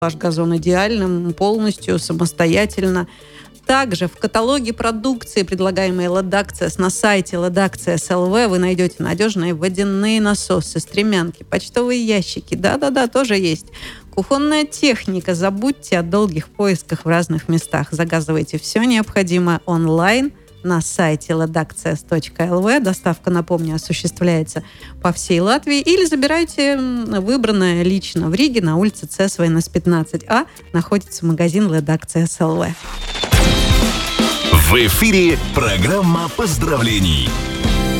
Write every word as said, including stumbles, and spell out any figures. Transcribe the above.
ваш газон идеальным, полностью, самостоятельно. Также в каталоге продукции, предлагаемой Ledacces, на сайте Ledacces точка эл ви, вы найдете надежные водяные насосы, стремянки, почтовые ящики. Да-да-да, тоже есть. Кухонная техника. Забудьте о долгих поисках в разных местах. Заказывайте все необходимое онлайн на сайте Ledacces точка эл ви. Доставка, напомню, осуществляется по всей Латвии. Или забирайте выбранное лично в Риге на улице Цесвейнес пятнадцать А. Находится магазин Ledacces точка эл ви. В эфире программа поздравлений.